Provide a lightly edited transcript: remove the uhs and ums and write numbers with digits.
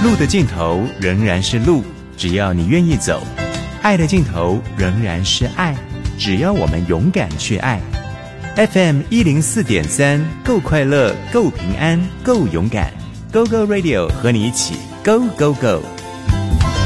路的尽头仍然是路，只要你愿意走；爱的尽头仍然是爱，只要我们勇敢去爱。FM 104.3，够快乐，够平安，够勇敢。Go Go Radio 和你一起 Go Go Go。